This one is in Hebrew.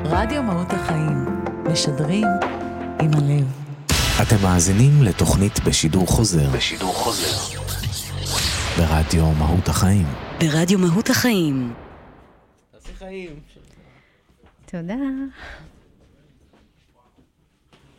רדיו מהות החיים, משדרים עם הלב. אתם מאזינים לתוכנית בשידור חוזר. ברדיו מהות החיים. ברדיו מהות החיים. תעשי חיים. תודה.